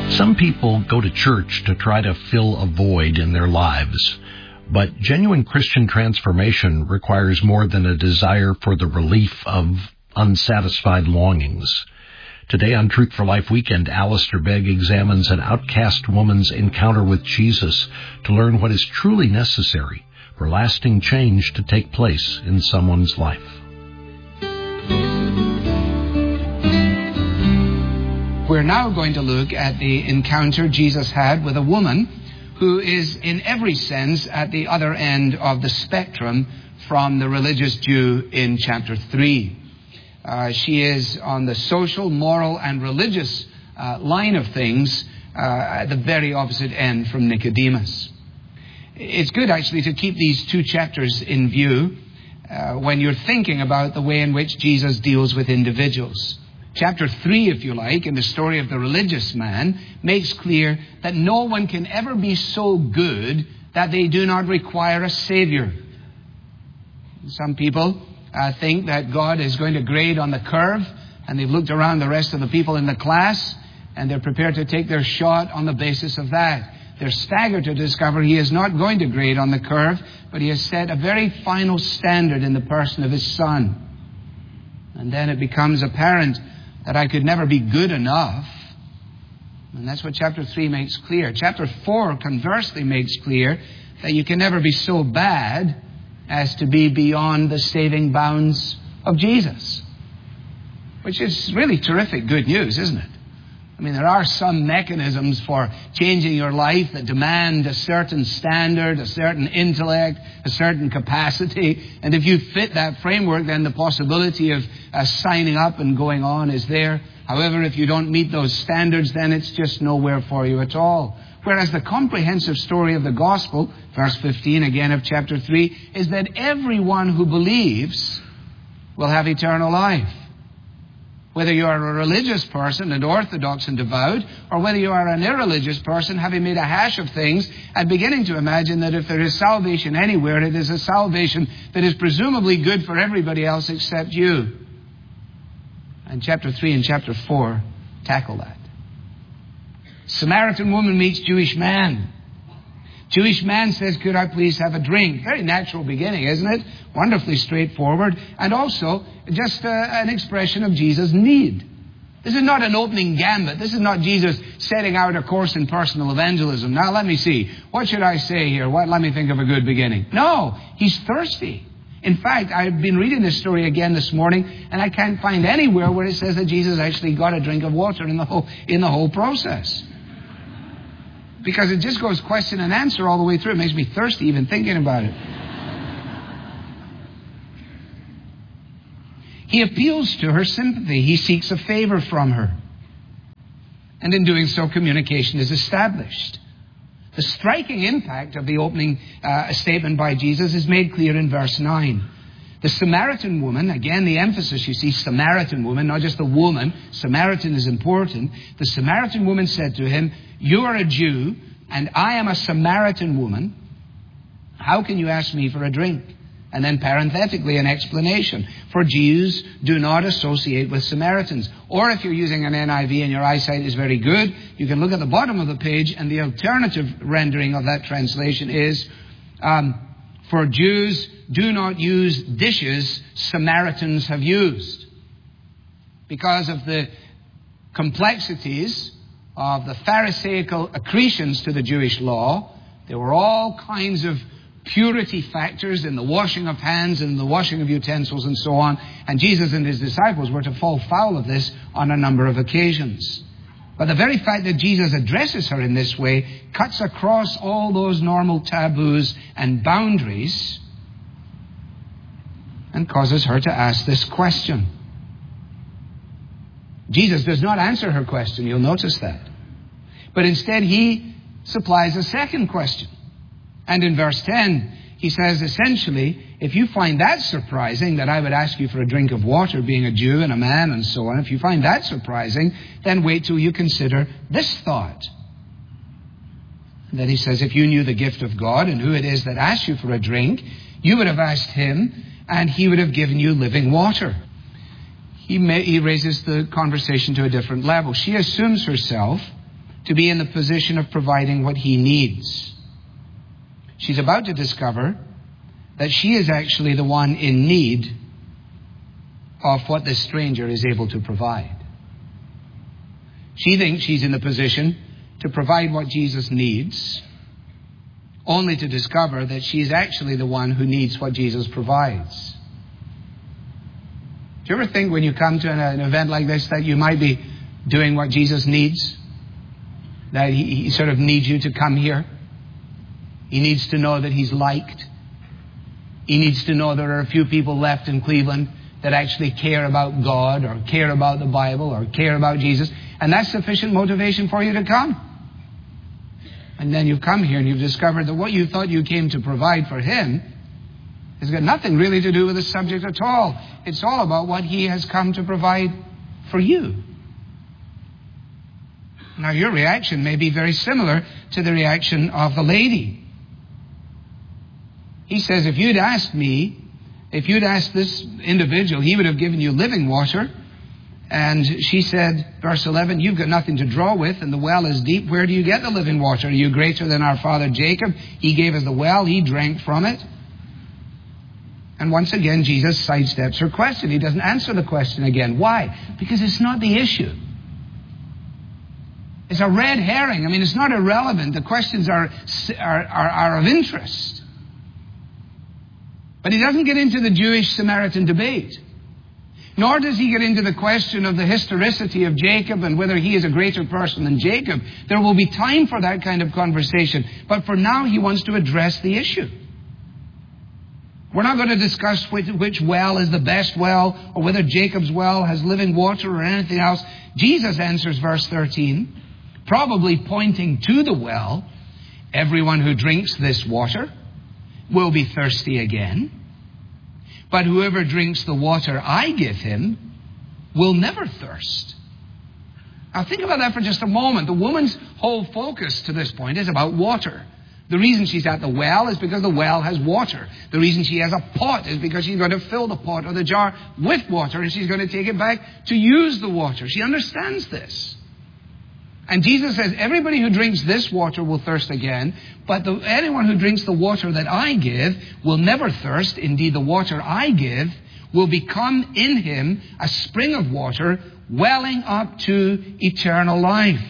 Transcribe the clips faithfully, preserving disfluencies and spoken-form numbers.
Some people go to church to try to fill a void in their lives, but genuine Christian transformation requires more than a desire for the relief of unsatisfied longings. Today on Truth for Life Weekend, Alistair Begg examines an outcast woman's encounter with Jesus to learn what is truly necessary for lasting change to take place in someone's life. We're now going to look at the encounter Jesus had with a woman who is in every sense at the other end of the spectrum from the religious Jew in chapter three. Uh, she is on the social, moral, and religious uh, line of things uh, at the very opposite end from Nicodemus. It's good actually to keep these two chapters in view uh, when you're thinking about the way in which Jesus deals with individuals. Chapter three, if you like, in the story of the religious man, makes clear that no one can ever be so good that they do not require a Savior. Some people uh, think that God is going to grade on the curve, and they've looked around the rest of the people in the class, and they're prepared to take their shot on the basis of that. They're staggered to discover He is not going to grade on the curve, but He has set a very final standard in the person of His Son. And then it becomes apparent that I could never be good enough. And that's what chapter three makes clear. Chapter four, conversely, makes clear that you can never be so bad as to be beyond the saving bounds of Jesus. Which is really terrific good news, isn't it? I mean, there are some mechanisms for changing your life that demand a certain standard, a certain intellect, a certain capacity. And if you fit that framework, then the possibility of uh, signing up and going on is there. However, if you don't meet those standards, then it's just nowhere for you at all. Whereas the comprehensive story of the gospel, verse fifteen again of chapter three, is that everyone who believes will have eternal life. Whether you are a religious person and orthodox and devout, or whether you are an irreligious person having made a hash of things and beginning to imagine that if there is salvation anywhere, it is a salvation that is presumably good for everybody else except you. And chapter three and chapter four tackle that. Samaritan woman meets Jewish man. Jewish man says, could I please have a drink? Very natural beginning, isn't it? Wonderfully straightforward. And also, just uh, an expression of Jesus' need. This is not an opening gambit. This is not Jesus setting out a course in personal evangelism. Now, let me see. What should I say here? What? Let me think of a good beginning. No, he's thirsty. In fact, I've been reading this story again this morning, and I can't find anywhere where it says that Jesus actually got a drink of water in the whole, in the whole process. Because it just goes question and answer all the way through. It makes me thirsty even thinking about it. He appeals to her sympathy. He seeks a favor from her. And in doing so, communication is established. The striking impact of the opening uh, statement by Jesus is made clear in verse nine. The Samaritan woman, again the emphasis, you see, Samaritan woman, not just the woman. Samaritan is important. The Samaritan woman said to him, you are a Jew, and I am a Samaritan woman. How can you ask me for a drink? And then parenthetically an explanation. For Jews do not associate with Samaritans. Or if you're using an N I V and your eyesight is very good, you can look at the bottom of the page, and the alternative rendering of that translation is, um, for Jews do not use dishes Samaritans have used. Because of the complexities of the Pharisaical accretions to the Jewish law, there were all kinds of purity factors in the washing of hands and the washing of utensils and so on. And Jesus and his disciples were to fall foul of this on a number of occasions. But the very fact that Jesus addresses her in this way cuts across all those normal taboos and boundaries and causes her to ask this question. Jesus does not answer her question, you'll notice that. But instead he supplies a second question. And in verse ten, he says essentially, if you find that surprising, that I would ask you for a drink of water, being a Jew and a man and so on, if you find that surprising, then wait till you consider this thought. And then he says, if you knew the gift of God and who it is that asks you for a drink, you would have asked him, and he would have given you living water. He, may, he raises the conversation to a different level. She assumes herself to be in the position of providing what he needs. She's about to discover that she is actually the one in need of what this stranger is able to provide. She thinks she's in the position to provide what Jesus needs, only to discover that she's actually the one who needs what Jesus provides. Do you ever think when you come to an, an event like this that you might be doing what Jesus needs? That he, he sort of needs you to come here? He needs to know that he's liked. He needs to know there are a few people left in Cleveland that actually care about God or care about the Bible or care about Jesus. And that's sufficient motivation for you to come. And then you've come here and you've discovered that what you thought you came to provide for him has got nothing really to do with the subject at all. It's all about what he has come to provide for you. Now, your reaction may be very similar to the reaction of the lady. He says, if you'd asked me, if you'd asked this individual, he would have given you living water. And she said, verse eleven, you've got nothing to draw with, and the well is deep. Where do you get the living water? Are you greater than our father Jacob? He gave us the well. He drank from it. And once again, Jesus sidesteps her question. He doesn't answer the question again. Why? Because it's not the issue. It's a red herring. I mean, it's not irrelevant. The questions are, are, are, are of interest. But he doesn't get into the Jewish-Samaritan debate. Nor does he get into the question of the historicity of Jacob and whether he is a greater person than Jacob. There will be time for that kind of conversation. But for now, he wants to address the issue. We're not going to discuss which, which well is the best well or whether Jacob's well has living water or anything else. Jesus answers verse thirteen, probably pointing to the well. Everyone who drinks this water will be thirsty again. But whoever drinks the water I give him will never thirst. Now think about that for just a moment. The woman's whole focus to this point is about water. The reason she's at the well is because the well has water. The reason she has a pot is because she's going to fill the pot or the jar with water and she's going to take it back to use the water. She understands this. And Jesus says, everybody who drinks this water will thirst again, but the, anyone who drinks the water that I give will never thirst. Indeed, the water I give will become in him a spring of water welling up to eternal life.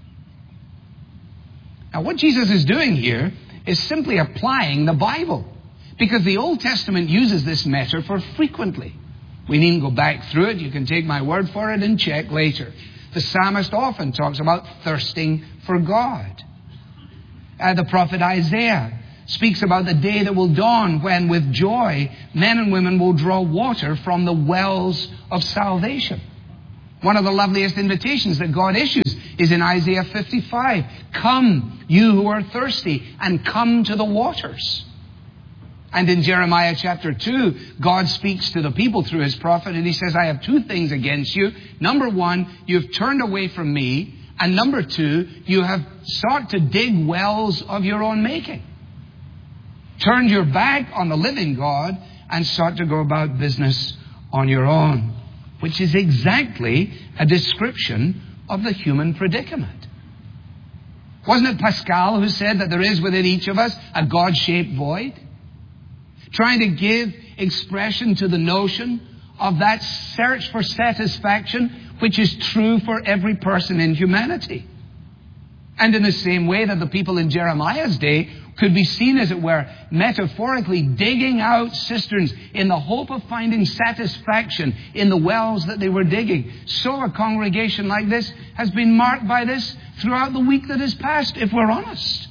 Now, what Jesus is doing here is simply applying the Bible, because the Old Testament uses this metaphor frequently. We needn't go back through it. You can take my word for it and check later. The psalmist often talks about thirsting for God. Uh, the prophet Isaiah speaks about the day that will dawn when with joy men and women will draw water from the wells of salvation. One of the loveliest invitations that God issues is in Isaiah fifty-five. Come, you who are thirsty, and come to the waters. And in Jeremiah chapter two, God speaks to the people through his prophet, and he says, I have two things against you. Number one, you've turned away from me. And number two, you have sought to dig wells of your own making. Turned your back on the living God and sought to go about business on your own, which is exactly a description of the human predicament. Wasn't it Pascal who said that there is within each of us a God-shaped void? Trying to give expression to the notion of that search for satisfaction which is true for every person in humanity. And in the same way that the people in Jeremiah's day could be seen, as it were, metaphorically digging out cisterns in the hope of finding satisfaction in the wells that they were digging, so a congregation like this has been marked by this throughout the week that has passed, if we're honest.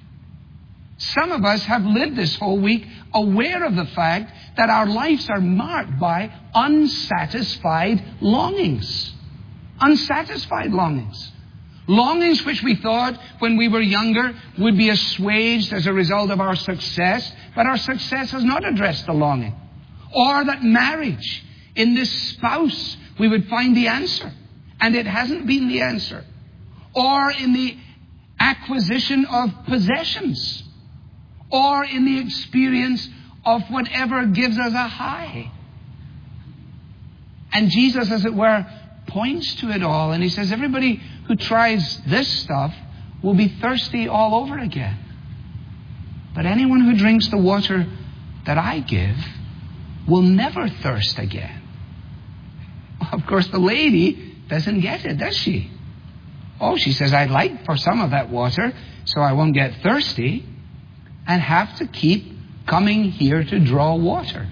Some of us have lived this whole week aware of the fact that our lives are marked by unsatisfied longings. Unsatisfied longings. Longings which we thought when we were younger would be assuaged as a result of our success, but our success has not addressed the longing. Or that marriage, in this spouse, we would find the answer, and it hasn't been the answer. Or in the acquisition of possessions. Or in the experience of whatever gives us a high. And Jesus, as it were, points to it all, and he says, everybody who tries this stuff will be thirsty all over again. But anyone who drinks the water that I give will never thirst again. Of course, the lady doesn't get it, does she? Oh, she says, I'd like for some of that water so I won't get thirsty and have to keep coming here to draw water.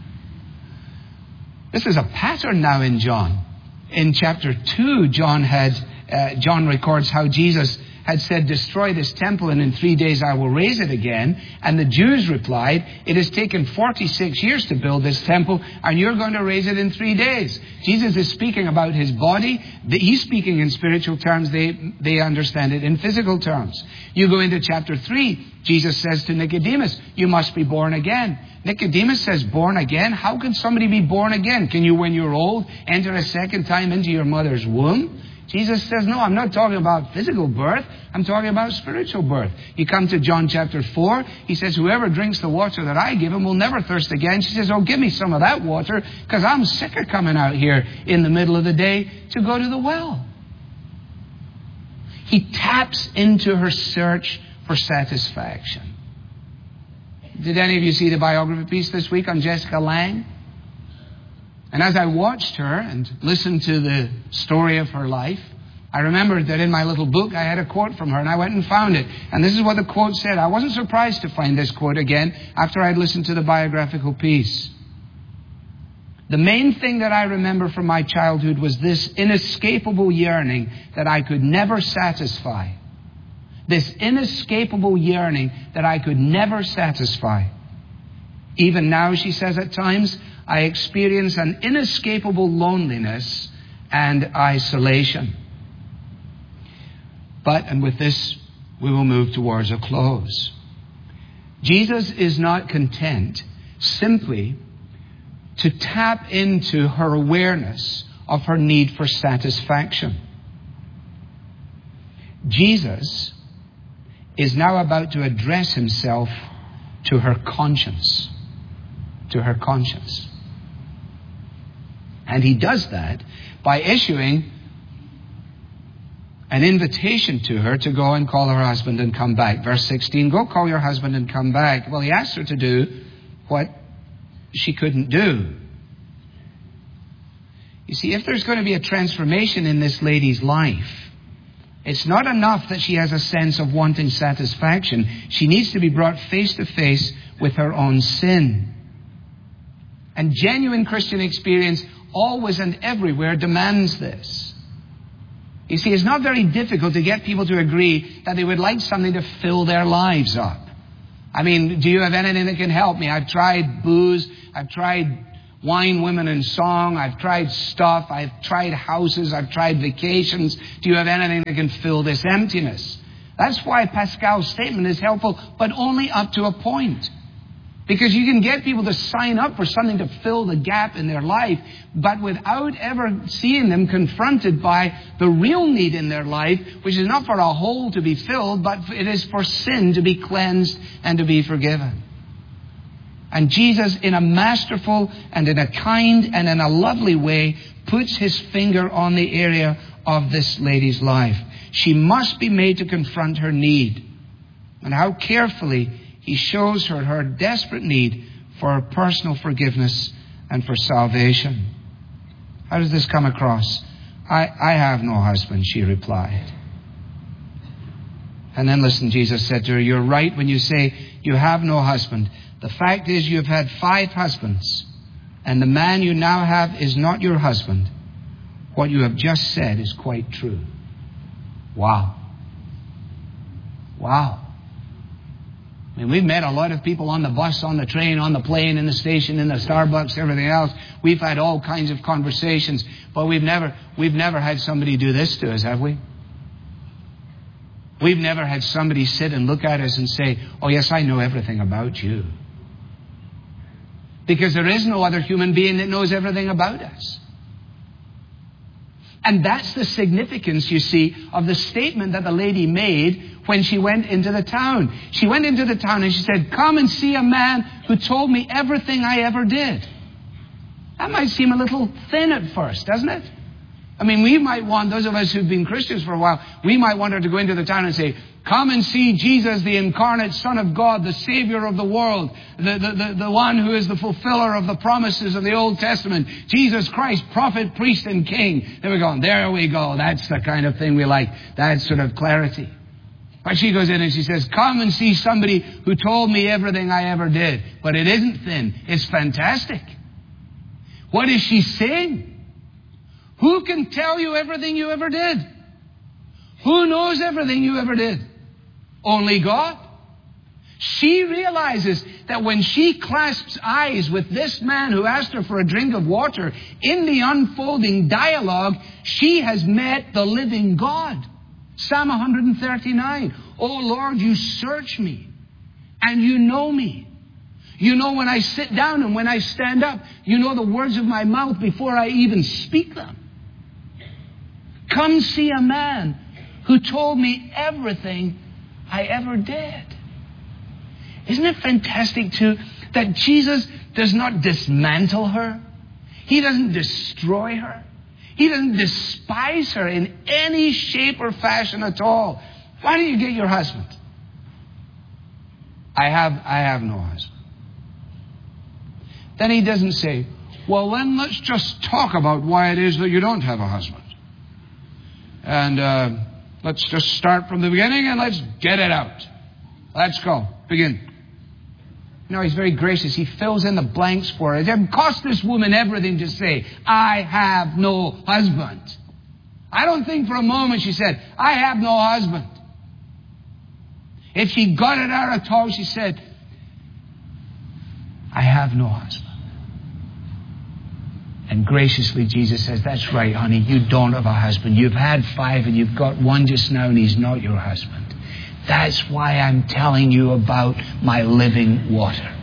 This is a pattern now in John. In chapter two, John had uh, John records how Jesus had said, destroy this temple and in three days I will raise it again. And the Jews replied, it has taken forty-six years to build this temple and you're going to raise it in three days. Jesus is speaking about his body. He's speaking in spiritual terms. They, they understand it in physical terms. You go into chapter three, Jesus says to Nicodemus, you must be born again. Nicodemus says, born again? How can somebody be born again? Can you, when you're old, enter a second time into your mother's womb? Jesus says, no, I'm not talking about physical birth. I'm talking about spiritual birth. You come to John chapter four. He says, whoever drinks the water that I give him will never thirst again. She says, oh, give me some of that water because I'm sick of coming out here in the middle of the day to go to the well. He taps into her search for satisfaction. Did any of you see the biography piece this week on Jessica Lange? And as I watched her and listened to the story of her life, I remembered that in my little book I had a quote from her, and I went and found it. And this is what the quote said. I wasn't surprised to find this quote again after I'd listened to the biographical piece. The main thing that I remember from my childhood was this inescapable yearning that I could never satisfy. This inescapable yearning that I could never satisfy. Even now, she says, at times, I experience an inescapable loneliness and isolation. But, and with this, we will move towards a close. Jesus is not content simply to tap into her awareness of her need for satisfaction. Jesus is now about to address himself to her conscience. To her conscience. And he does that by issuing an invitation to her to go and call her husband and come back. Verse sixteen, go call your husband and come back. Well, he asked her to do what she couldn't do. You see, if there's going to be a transformation in this lady's life, it's not enough that she has a sense of wanting satisfaction. She needs to be brought face to face with her own sin. And genuine Christian experience always and everywhere demands this. You see, it's not very difficult to get people to agree that they would like something to fill their lives up. I mean, do you have anything that can help me? I've tried booze. I've tried wine, women, and song. I've tried stuff. I've tried houses. I've tried vacations. Do you have anything that can fill this emptiness? That's why Pascal's statement is helpful, but only up to a point. Because you can get people to sign up for something to fill the gap in their life, but without ever seeing them confronted by the real need in their life, which is not for a hole to be filled, but it is for sin to be cleansed and to be forgiven. And Jesus, in a masterful and in a kind and in a lovely way, puts his finger on the area of this lady's life. She must be made to confront her need. And how carefully he shows her her desperate need for personal forgiveness and for salvation. How does this come across? I, I have no husband, she replied. And then listen, Jesus said to her, you're right when you say you have no husband. The fact is you have had five husbands, and the man you now have is not your husband. What you have just said is quite true. Wow. Wow. I mean, we've met a lot of people on the bus, on the train, on the plane, in the station, in the Starbucks, everything else. We've had all kinds of conversations, but we've never, we've never had somebody do this to us, have we? We've never had somebody sit and look at us and say, oh yes, I know everything about you. Because there is no other human being that knows everything about us. And that's the significance, you see, of the statement that the lady made when she went into the town. She went into the town and she said, come and see a man who told me everything I ever did. That might seem a little thin at first, doesn't it? I mean, we might want, those of us who've been Christians for a while, we might want her to go into the town and say, come and see Jesus, the incarnate Son of God, the Savior of the world, the, the, the, the one who is the fulfiller of the promises of the Old Testament, Jesus Christ, prophet, priest, and king. There we go. There we go. That's the kind of thing we like. That sort of clarity. But she goes in and she says, come and see somebody who told me everything I ever did. But it isn't thin. It's fantastic. What is she saying? Who can tell you everything you ever did? Who knows everything you ever did? Only God. She realizes that when she clasps eyes with this man who asked her for a drink of water, in the unfolding dialogue, she has met the living God. Psalm one thirty-nine. Oh Lord, you search me and you know me. You know when I sit down and when I stand up. You know the words of my mouth before I even speak them. Come see a man who told me everything I ever did. Isn't it fantastic too that Jesus does not dismantle her? He doesn't destroy her. He doesn't despise her in any shape or fashion at all. Why don't you get your husband? I have, I have no husband. Then he doesn't say, well, then let's just talk about why it is that you don't have a husband. And uh, let's just start from the beginning and let's get it out. Let's go. Begin. No, he's very gracious. He fills in the blanks for her. It cost this woman everything to say, I have no husband. I don't think for a moment she said, I have no husband. If she got it out at all, she said, I have no husband. And graciously, Jesus says, that's right, honey, you don't have a husband. You've had five and you've got one just now and he's not your husband. That's why I'm telling you about my living water.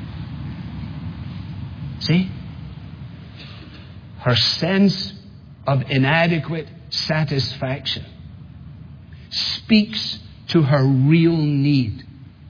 See? Her sense of inadequate satisfaction speaks to her real need.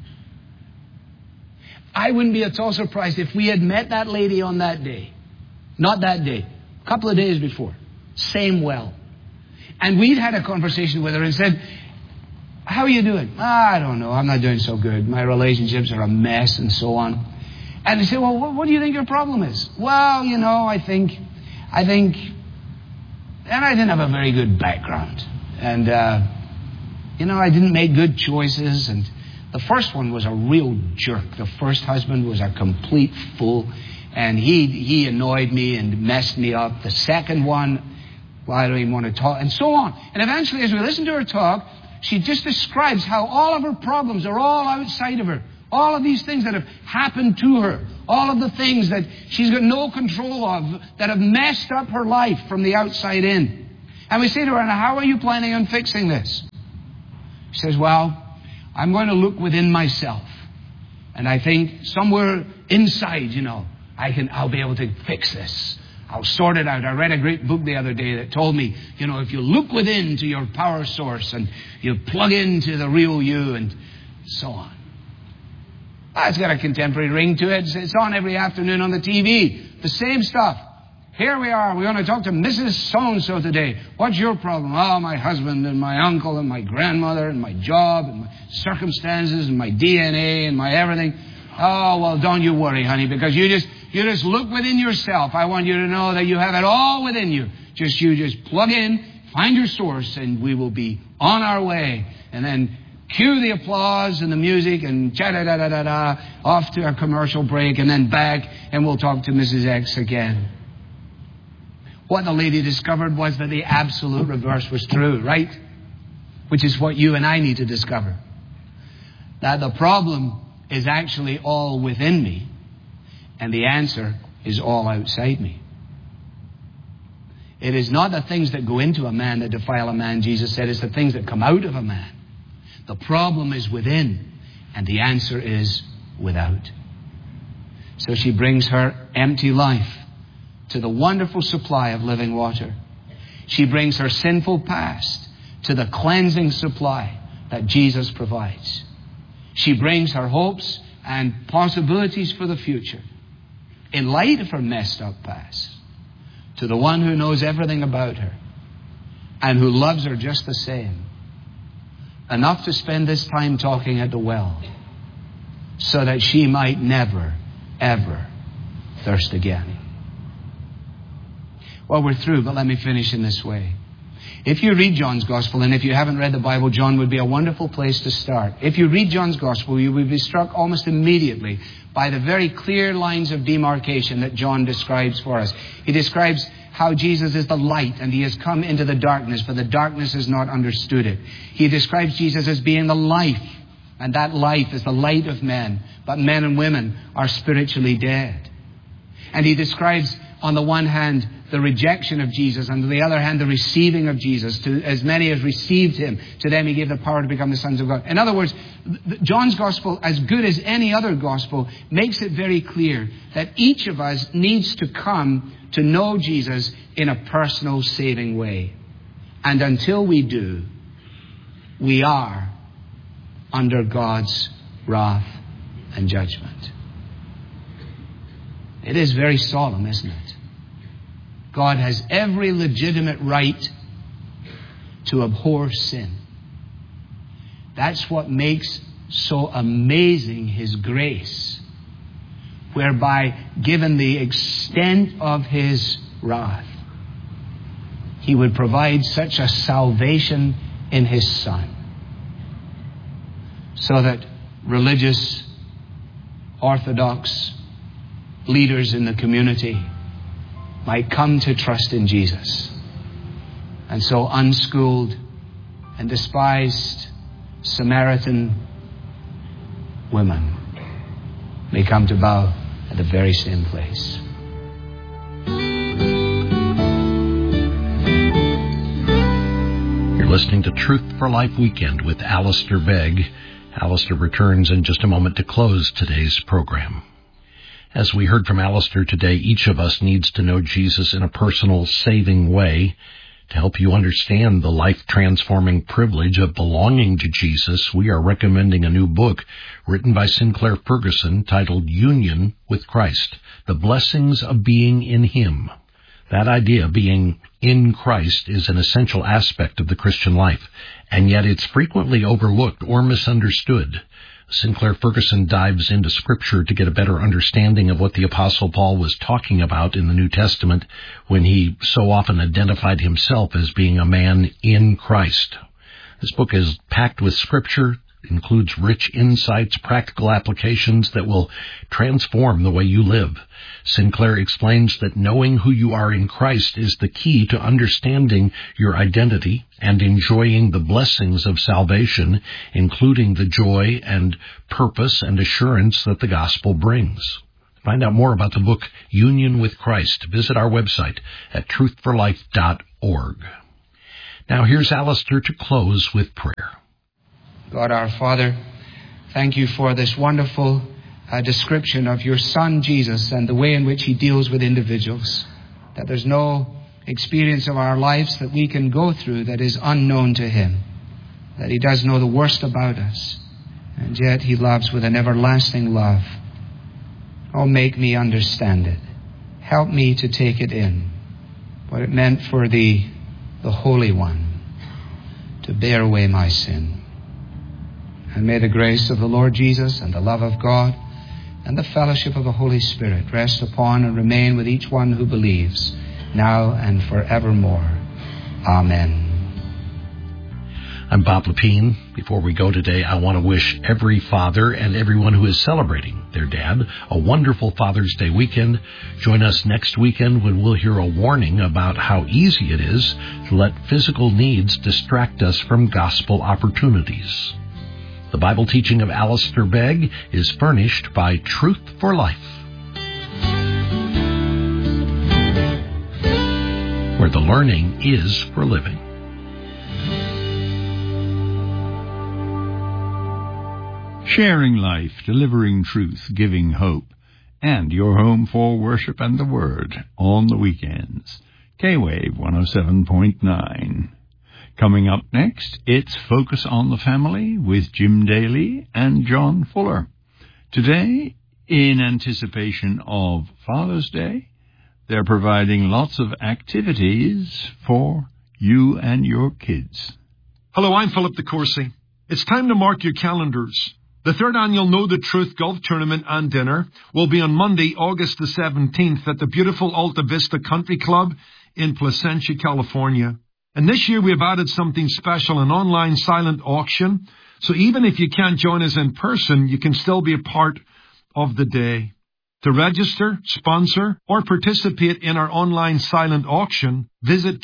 I wouldn't be at all surprised if we had met that lady on that day. Not that day. A couple of days before. Same well. And we'd had a conversation with her and said, how are you doing? Ah, I don't know. I'm not doing so good. My relationships are a mess and so on. And they said, well, what, what do you think your problem is? Well, you know, I think, I think, and I didn't have a very good background. And, uh, you know, I didn't make good choices. And the first one was a real jerk. The first husband was a complete fool. And he he annoyed me and messed me up. The second one, well, I don't even want to talk, and so on. And eventually, as we listen to her talk, she just describes how all of her problems are all outside of her. All of these things that have happened to her. All of the things that she's got no control of that have messed up her life from the outside in. And we say to her, and how are you planning on fixing this? She says, well, I'm going to look within myself. And I think somewhere inside, you know, I can, I'll be able to fix this. I'll sort it out. I read a great book the other day that told me, you know, if you look within to your power source and you plug into the real you and so on. Ah, it's got a contemporary ring to it. It's on every afternoon on the T V. The same stuff. Here we are. We're going to talk to Missus So-and-so today. What's your problem? Oh, my husband and my uncle and my grandmother and my job and my circumstances and my D N A and my everything. Oh, well, don't you worry, honey, because you just you just look within yourself. I want you to know that you have it all within you. Just you just plug in, find your source, and we will be on our way. And then cue the applause and the music and cha-da-da-da-da-da, off to a commercial break, and then back, and we'll talk to Missus X again. What the lady discovered was that the absolute reverse was true, right? Which is what you and I need to discover. That the problem is actually all within me, and the answer is all outside me. It is not the things that go into a man that defile a man, Jesus said. It's the things that come out of a man. The problem is within, and the answer is without. So she brings her empty life to the wonderful supply of living water. She brings her sinful past to the cleansing supply that Jesus provides. She brings her hopes and possibilities for the future, in light of her messed up past, to the one who knows everything about her and who loves her just the same, enough to spend this time talking at the well so that she might never, ever thirst again. Well, we're through, but let me finish in this way. If you read John's Gospel, and if you haven't read the Bible, John would be a wonderful place to start. If you read John's Gospel, you will be struck almost immediately by the very clear lines of demarcation that John describes for us. He describes how Jesus is the light and he has come into the darkness, but the darkness has not understood it. He describes Jesus as being the life, and that life is the light of men, but men and women are spiritually dead. And he describes, on the one hand, the rejection of Jesus, and on the other hand, the receiving of Jesus. To as many as received him, to them he gave the power to become the sons of God. In other words, John's Gospel, as good as any other Gospel, makes it very clear that each of us needs to come to know Jesus in a personal, saving way. And until we do, we are under God's wrath and judgment. It is very solemn, isn't it? God has every legitimate right to abhor sin. That's what makes so amazing his grace, whereby, given the extent of his wrath, he would provide such a salvation in his Son, so that religious, orthodox leaders in the community might come to trust in Jesus. And so unschooled and despised Samaritan women may come to bow at the very same place. You're listening to Truth for Life Weekend with Alistair Begg. Alistair returns in just a moment to close today's program. As we heard from Alistair today, each of us needs to know Jesus in a personal, saving way. To help you understand the life-transforming privilege of belonging to Jesus, we are recommending a new book written by Sinclair Ferguson titled Union with Christ, The Blessings of Being in Him. That idea, being in Christ, is an essential aspect of the Christian life, and yet it's frequently overlooked or misunderstood. Sinclair Ferguson dives into Scripture to get a better understanding of what the Apostle Paul was talking about in the New Testament when he so often identified himself as being a man in Christ. This book is packed with Scripture, includes rich insights, practical applications that will transform the way you live. Sinclair explains that knowing who you are in Christ is the key to understanding your identity and enjoying the blessings of salvation, including the joy and purpose and assurance that the gospel brings. To find out more about the book Union with Christ, visit our website at truth for life dot org. Now here's Alistair to close with prayer. God our Father, thank you for this wonderful uh, description of your Son Jesus and the way in which he deals with individuals. That there's no experience of our lives that we can go through that is unknown to him. That he does know the worst about us. And yet he loves with an everlasting love. Oh, make me understand it. Help me to take it in. What it meant for the, the Holy One to bear away my sin. And may the grace of the Lord Jesus and the love of God and the fellowship of the Holy Spirit rest upon and remain with each one who believes, now and forevermore. Amen. I'm Bob Lepine. Before we go today, I want to wish every father and everyone who is celebrating their dad a wonderful Father's Day weekend. Join us next weekend when we'll hear a warning about how easy it is to let physical needs distract us from gospel opportunities. The Bible teaching of Alistair Begg is furnished by Truth for Life, where the learning is for living. Sharing life, delivering truth, giving hope, and your home for worship and the Word on the weekends. K-Wave one oh seven point nine. Coming up next, it's Focus on the Family with Jim Daly and John Fuller. Today, in anticipation of Father's Day, they're providing lots of activities for you and your kids. Hello, I'm Philip De Courcy. It's time to mark your calendars. The third annual Know the Truth Golf Tournament and Dinner will be on Monday, August the seventeenth at the beautiful Alta Vista Country Club in Placentia, California. And this year we have added something special, an online silent auction. So even if you can't join us in person, you can still be a part of the day. To register, sponsor, or participate in our online silent auction, visit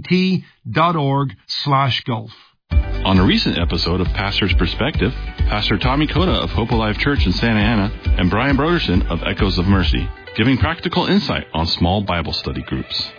ktt.org slash golf. On a recent episode of Pastor's Perspective, Pastor Tommy Cota of Hope Alive Church in Santa Ana and Brian Broderson of Echoes of Mercy, giving practical insight on small Bible study groups.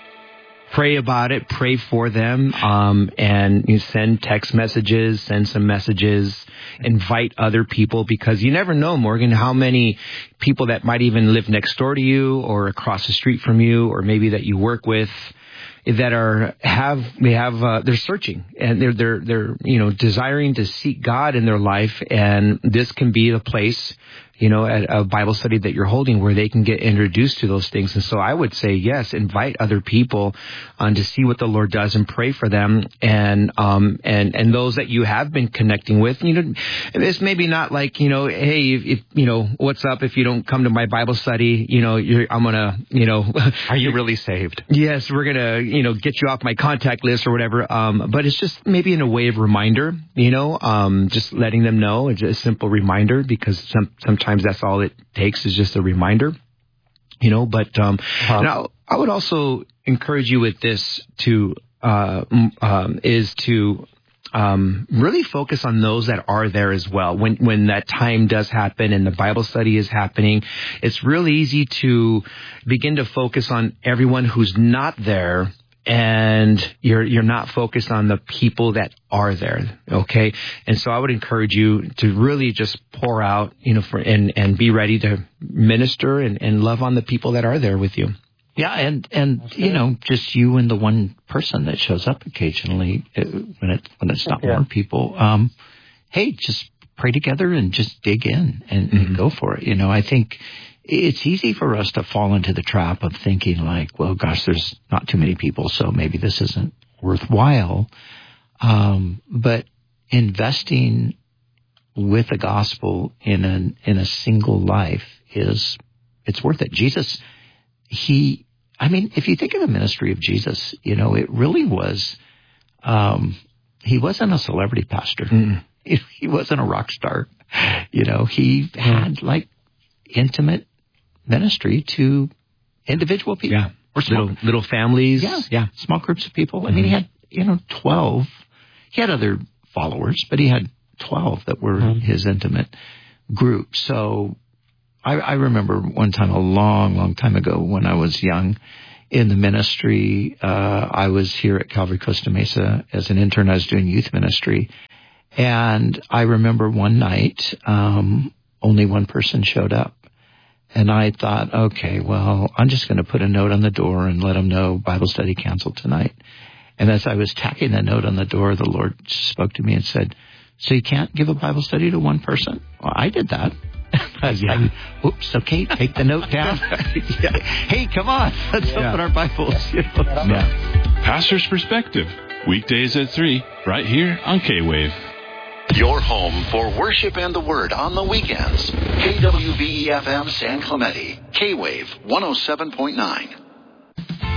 Pray about it, pray for them, um, and you send text messages, send some messages, invite other people, because you never know, Morgan, how many people that might even live next door to you or across the street from you, or maybe that you work with, that are have they have uh, they're searching, and they're they're they're you know desiring to seek God in their life, and this can be the place, you know, at a Bible study that you're holding where they can get introduced to those things. And so I would say, yes, invite other people um, to see what the Lord does and pray for them. And, um, and, and those that you have been connecting with, you know, it's maybe not like, you know, hey, if, if you know, what's up if you don't come to my Bible study, you know, you're, I'm going to, you know, are you really saved? Yes, we're going to, you know, get you off my contact list or whatever. Um, but it's just maybe in a way of reminder, you know, um, just letting them know. It's a simple reminder, because some, sometimes Sometimes that's all it takes, is just a reminder, you know. But um, um, now I would also encourage you with this to uh, um, is to um, really focus on those that are there as well. When when that time does happen and the Bible study is happening, it's really easy to begin to focus on everyone who's not there, and you're you're not focused on the people that are there, okay? And so I would encourage you to really just pour out, you know, for and, and be ready to minister and, and love on the people that are there with you. Yeah, and, and you know, just you and the one person that shows up occasionally uh, when it when it's not yeah. more people. Um, hey, just pray together and just dig in and, mm-hmm. and go for it. You know, I think it's easy for us to fall into the trap of thinking like, well, gosh, there's not too many people, so maybe this isn't worthwhile. Um, but investing with the gospel in an in a single life is, it's worth it. Jesus, he, I mean, if you think of the ministry of Jesus, you know, it really was, um, he wasn't a celebrity pastor. Mm. He, he wasn't a rock star. You know, he had like intimate ministry to individual people. Yeah. Or small, little, little families. Yeah. Yeah. Small groups of people. Mm-hmm. I mean, he had, you know, twelve. He had other followers, but he had twelve that were mm-hmm. his intimate group. So I, I remember one time, a long, long time ago, when I was young in the ministry, uh, I was here at Calvary Costa Mesa as an intern. I was doing youth ministry. And I remember one night, um, only one person showed up. And I thought, okay, well, I'm just going to put a note on the door and let them know Bible study canceled tonight. And as I was tacking that note on the door, the Lord spoke to me and said, so you can't give a Bible study to one person? Well, I did that. I was yeah. like, oops, okay, take the note down. yeah. Hey, come on, let's yeah. open our Bibles. You know? yeah. Pastor's Perspective, weekdays at three, right here on K-Wave. Your home for worship and the Word on the weekends. K W V E F M San Clemente, K-Wave one oh seven point nine.